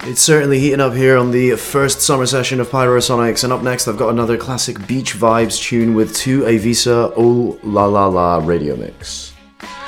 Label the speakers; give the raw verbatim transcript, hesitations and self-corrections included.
Speaker 1: It's certainly heating up here on the first summer session of Pyrosonics, and up next I've got another classic beach vibes tune with Tu Avisa O La La La radio mix.